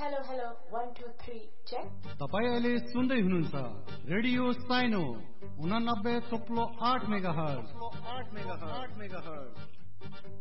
Hello hello 1 2 3 check. तपाई अहिले सुन्दै हुनुहुन्छ रेडियो साइनो 89.8 मेगाहर्ज।